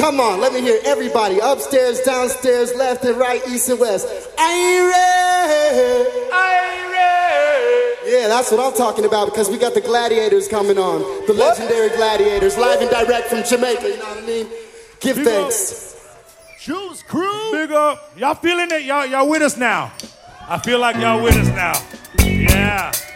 Come on, let me hear everybody. Upstairs, downstairs, left and right, east and west. I ain't ready. Yeah, that's what I'm talking about, because we got the Gladiators coming on. The legendary Gladiators, live and direct from Jamaica, you know what I mean? Give Big thanks. Juice Crew. Big up. Y'all feeling it? Y'all with us now? I feel like y'all with us now. Yeah.